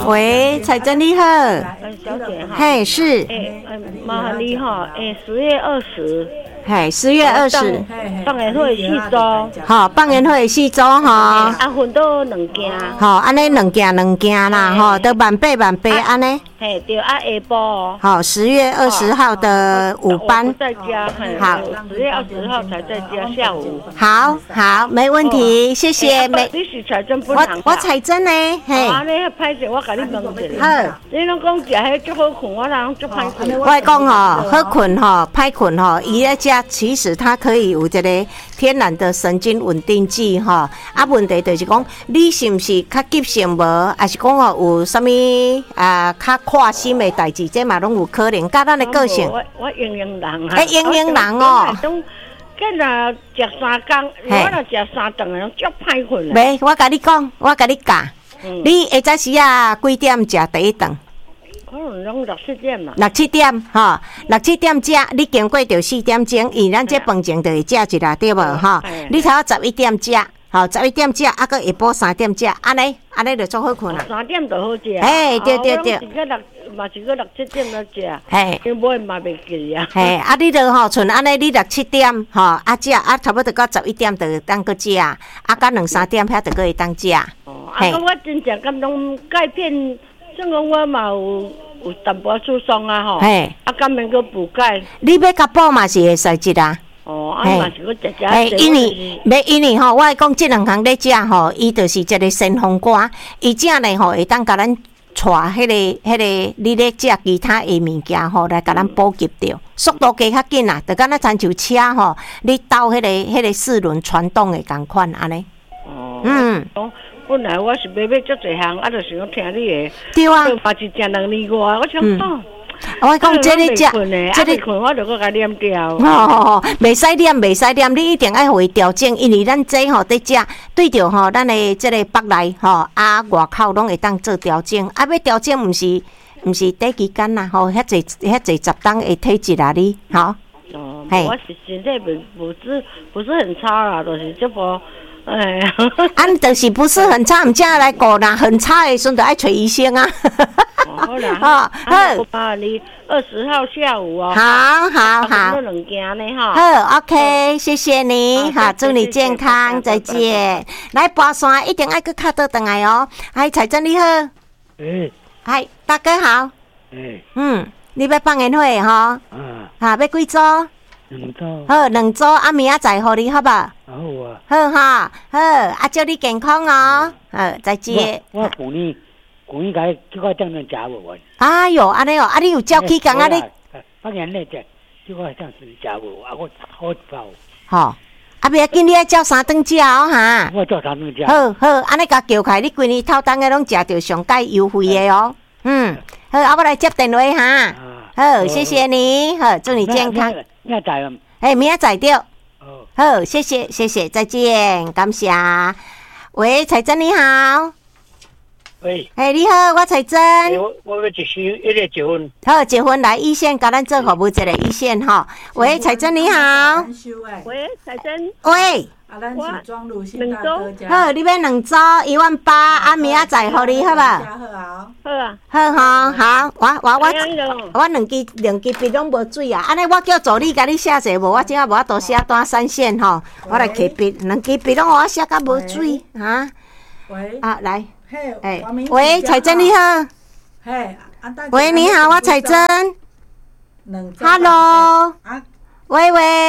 喂，彩珍你好。 小姐哈。 嘿，是。 麻烦你哈，10月20。 嘿，10月20。 放年会4周。 好，放年会4周哈。 分到2件。 好，安尼2件啦，吼，都万八安尼。 嘿，对下晡。 好，10月20号的午班。 我在家。好，10月20号才在家下午。 好，没问题，谢谢。 你是彩珍本人？ 我彩珍呢，嘿。 安尼歹势，我甲你问一下。好。你拢讲食迄足好困，我人足歹困。 我讲吼，好困吼，歹困吼，伊咧食其实它可以有一个天然的神经稳定剂吼。啊，问题就是讲，你是毋是较急性无，还是讲吼有啥物较看心的代志，这嘛拢有可能。甲咱的个性。 我营养人啊。营养人哦。 今若食3工，我若食3顿，拢足歹困。 袂，我甲你讲，我甲你教。你下早时几点食第一顿？ 可能拢6、7点嘛。 6、7点，吼，6、7点食，你经过就4点钟，因咱这饭前就会食一啦，对无吼？你头11点食，吼，11点食，啊，搁下晡3点食，安尼就足好困啦。 3点就好食。 嘿，对。 嘛是个6、7点来食。 嘿， 因为嘛袂记啊。 嘿，啊，你著吼，像安尼，你6、7点，吼，啊食，啊差不多到11点就当搁食，啊，到2、3点遐就搁会当食。 嘿，我真正感动钙片，算讲我嘛有淡薄疏松啊吼。嘿，啊，敢免搁补钙。你要甲补嘛是会使食啊。 啊嘛是搁食。 因为吼，我会讲这2项咧食吼，伊就是一个先锋官，伊正咧吼会当甲咱。带迄个，你咧食其他的物件吼，来甲咱补给着，速度加较紧啦，就敢若亲像车吼，你倒迄个4轮传动的共款安尼。 本来我是要足侪项，啊，就想要听你的。 对啊。 嘛是食2年外，我想我讲这里食， 这里困我就搁甲念掉。 袂使念，你一定爱互伊调整，因为咱这吼在食，对着吼咱的这个腹内吼外口拢会当做调整。啊，要调整毋是短期间啦，吼，遐侪10当的体质啊，你吼。 我是身体不是很差啦，就是这无。 俺就是不是很差，毋正来顾啦，很差的时阵就爱找医生啊。 好啦，好，你20号下午哦。好。这2件呢哈。 好 ，OK， 谢谢你，好，祝你健康，再见。来跋山一定爱去卡倒转来哦。嗨，彩珍你好。嗨，大哥好。你要放烟火吼？要几组？2组。好，2组，啊，明仔载互你好吧？好啊。好哈，好，啊，祝你健康哦。好，再见。 我旧年该叫我这样食无完。 哎哟，安尼哦，啊，你有照起工啊？你放眼内只，叫我这样子食无，啊，我好饱。 吼，啊，不要紧，你爱照3顿食哦哈。 我照3顿食。 好，安尼甲叫开，你规年头当个拢食着上介优惠的哦。好，啊，我来接电话哈。好，谢谢你，好，祝你健康。 明仔载。 明仔载着。好，谢谢，再见，感谢。喂，彩珍你好。 喂。 你好，我彩珍。 我要结婚。 好，结婚来一线，甲咱做服务一个一线哈。喂，彩珍你好。 喂，彩珍。 喂。 咱是庄路新大哥家。 好，你要2组18000，啊，明仔载互你好吧？好哈，好，我两支笔拢无水啊，安尼我叫助理甲你写者无，我今仔无法度写单3线吼，我来摕笔，2支笔拢我写甲无水哈。喂。啊，来。喂，彩珍你好。喂，你好，我彩珍。Hello。喂，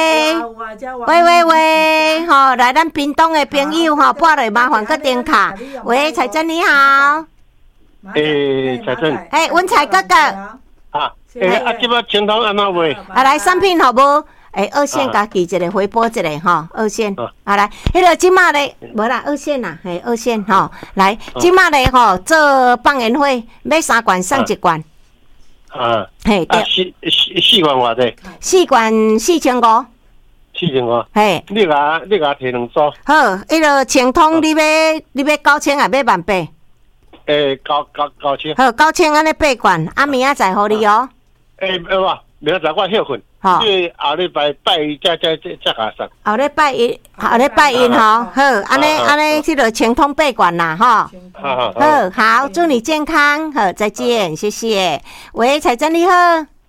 吼，来咱屏东的朋友吼，拨来麻烦搁电卡。喂，彩珍你好。 彩珍。 阮彩哥哥。 即摆情况安怎话？ 来产品好无？2线家己一个回拨一个吼，2线。来，迄个即马咧，无啦，2线啦，2线吼。来，即马咧吼，做放烟火，买3罐送1罐。 对。4罐偌济 ？4罐4500。 4500。 嘿。 你甲摕2组。 好，迄个清通你要9000还买18000？9000。好，9000安尼8罐，啊明仔载互你哦。 明仔载我休困。 好， 后礼拜拜一再下山。 后礼拜一吼，好，安尼，这个清通闭馆啦，哈。好，祝你健康，好，再见，谢谢。喂，彩珍你好。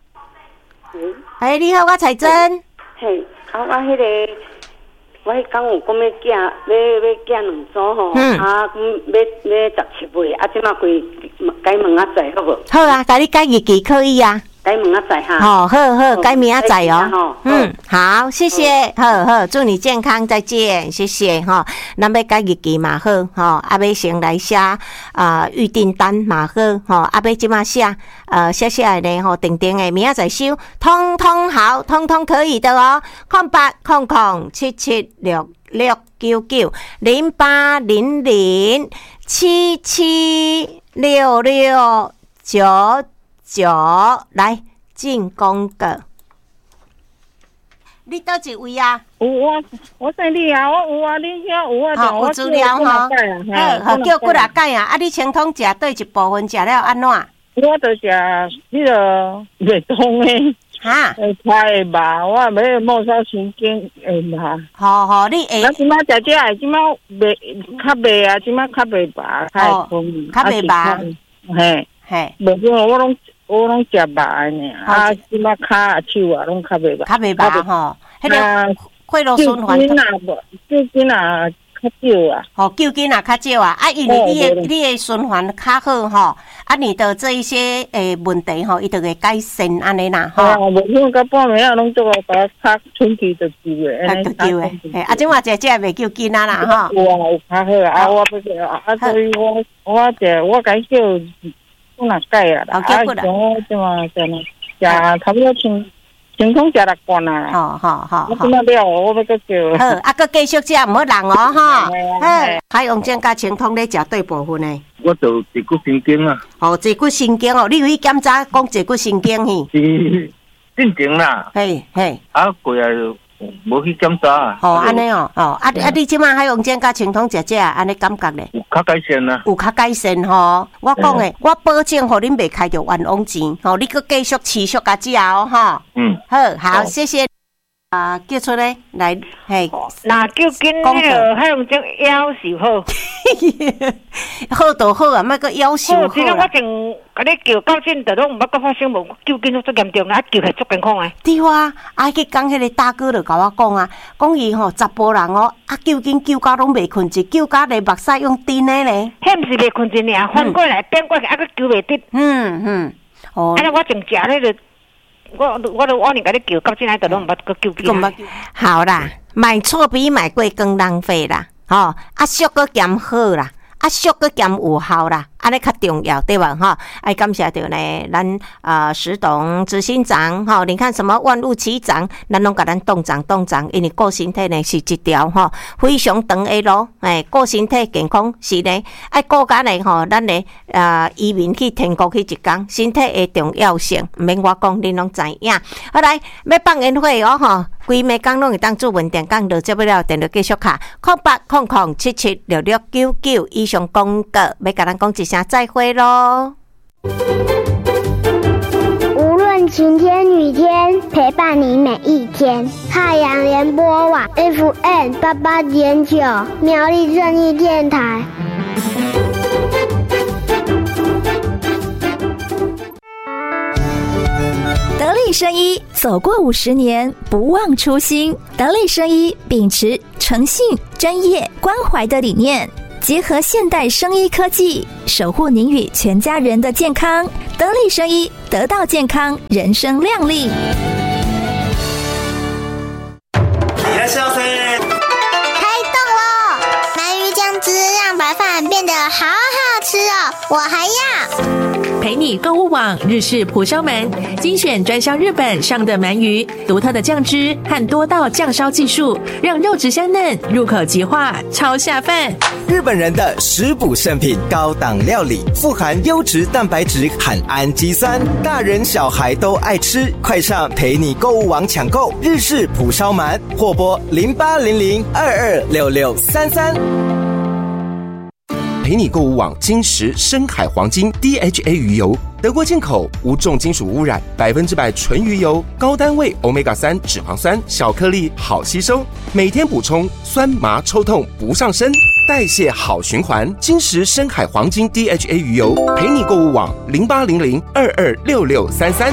你好，我彩珍。 嘿，我迄个。我迄讲有讲要寄2组吼，要17月，即马改问仔载好无？ 好啊，甲你改日期可以啊。 改问仔载哈。 好，改明仔载哦。好，谢谢，好，祝你健康，再见，谢谢哈。咱要改日期嘛好，要先来写预订单嘛好，要即马写写的呢定的明仔载收，通通好，通通可以的哦。0800776699来进广告。你倒一位啊？ 有我姓李啊，我有啊，你遐有啊？ 有资料哈。好，叫几啊改啊？你清通食对一部分食了安怎？ 我都食迄个袂通的。 哈？ 菜吧，我要冒烧神经嘛。 好，你会。 咱即马食这，即马袂较袂啊，即马较袂饱，较会通。 较袂饱。 嘿，袂过我拢食饱呢，即马骹手啊，拢较袂饱。 较袂饱吼，迄个血路循环。 救筋啊，较少啊。 救筋啊，较少啊。因为你的循环较好吼，你的这一些问题吼，伊就会改善安尼啦吼。 无用到半暝啊，拢做把较春季就救诶。 就救诶，即马食袂救筋啊啦吼。 有较好啊，我不是所以我改叫不哪改啊啦。我即马食差不多清空食6罐啦。好。我今仔了，我要搁叫。 好，搁继续食，唔好人哦，哈。海洋健甲清通咧食对部分呢。 我做坐骨神经啊。 坐骨神经哦，你有去检查讲坐骨神经去？ 是正常啦。嘿。过来无去检查啊。 安尼哦。你即马海洋健甲清通食安尼感觉咧？ 有较改善啊。 有较改善吼，我讲诶，我保证互恁袂开着冤枉钱，你搁继续持续甲食哦，哈。好，谢谢。叫出来来，嘿。 那叫紧迄个海洋种夭寿好。 好就好啊，莫搁夭寿好啦。 即个我正甲你叫到现在拢毋捌搁发生无，救紧足严重啊，救起足健康诶。 对啊，去讲迄个大哥就甲我讲啊，讲伊查甫人救紧救到拢袂困去，救到咧目屎用滴的咧。 迄毋是袂困去尔，翻过来变过去，搁救袂得。安尼我正食咧就。我连甲你叫到进来，都拢毋捌搁救起来。 好啦，买错比买贵更浪费啦，俗搁兼好啦，俗搁兼有效啦，安尼较重要对吧？感谢着呢，咱石董执行长你看什么万物齐涨，咱拢甲咱动涨，因为顾身体呢是一条非常长的路，顾身体健康是呢，爱顾甲呢咱呢移民去天国去一天，身体的重要性，毋免我讲，恁拢知影。好来，要放烟火哦规暝工拢会当做文电讲到，接不了电就继续卡0800776699以上广告，要甲咱讲一声再会咯。 无论晴天雨天，陪伴你每一天。太阳联播网 FM88.9 苗栗正义电台。 得力生医走过50年，不忘初心。得力生医秉持诚信、专业、关怀的理念，结合现代生医科技，守护您与全家人的健康。得力生医，得到健康，人生亮丽。 开动喽！鳗鱼酱汁让白饭变得好好吃哦，我还要。 陪你购物网日式蒲烧鳗，精选专销日本上的鳗鱼，独特的酱汁和多道酱烧技术，让肉质香嫩，入口即化，超下饭。 日本人的食补圣品，高档料理，富含优质蛋白质和氨基酸，大人小孩都爱吃。快上陪你购物网抢购日式蒲烧鳗，或拨0800226633。 陪你购物网金石深海黄金 DHA 鱼油，德国进口，无重金属污染，100%纯鱼油，高单位 Omega-3 脂肪酸，小颗粒好吸收，每天补充，酸麻抽痛不上身，代谢好循环。金石深海黄金 DHA 鱼油，陪你购物网0800226633。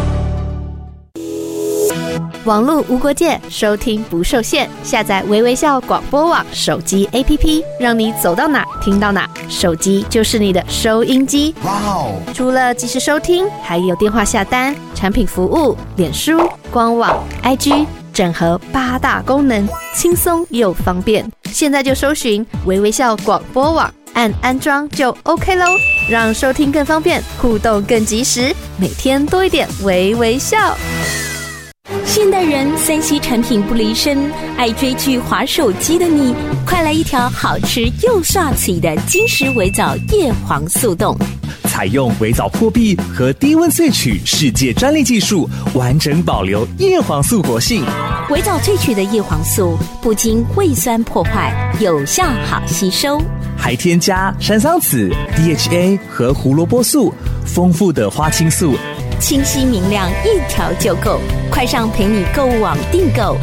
网络无国界，收听不受限。下载微微笑广播网手机 APP， 让你走到哪听到哪，手机就是你的收音机。哇哦！除了即时收听，还有电话下单、产品服务、脸书、官网、IG， 整合8大功能，轻松又方便。现在就搜寻微微笑广播网，按安装就 OK 咯，让收听更方便，互动更及时，每天多一点微微笑。 现代人3C 产品不离身，爱追剧滑手机的你，快来一条好吃又帅气的金石微藻叶黄素冻。 采用微藻破壁和低温萃取世界专利技术，完整保留叶黄素活性。 微藻萃取的叶黄素不经胃酸破坏，有效好吸收， 还添加山桑子、DHA 和胡萝卜素，丰富的花青素， 清晰明亮，一条就够。快上陪你购物网订购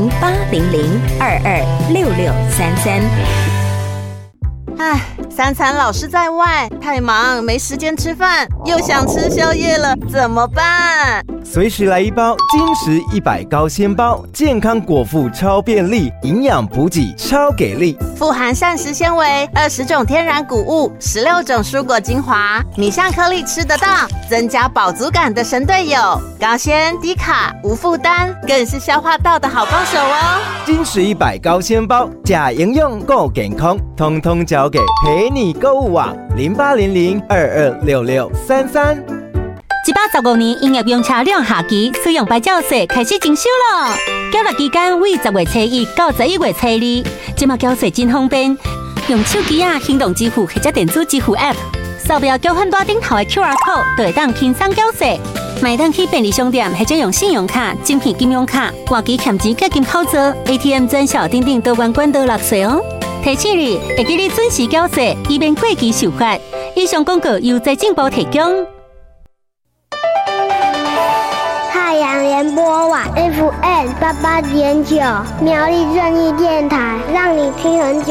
0800226633。 唉，三餐老是在外，太忙没时间吃饭，又想吃宵夜了，怎么办？ 随时来一包金石100高纤包，健康果腹超便利，营养补给超给力， 富含膳食纤维、20种天然谷物、16种蔬果精华，米香颗粒吃得到，增加饱足感的神队友，高纤低卡无负担，更是消化道的好帮手哦。 金石100高纤包，假营养够健康，通通交给陪你购物网0800226633。 115年营业用车辆下期使用牌照税开始征收了，缴纳期间为10月初1到11月初2。这马缴税真方便，用手机行动支付或者电子支付 App， 扫描交换大顶头的 QR code， 就会当轻松缴税。买单去便利商店或者用信用卡、精品金融卡、活期欠钱结金口座、ATM 转小等等都关关都纳税哦。提醒你，会记你准时缴税，以免过期受罚。以上广告由财政部提供。 太阳联播网 FM88.9 苗栗正义电台，让你听很久。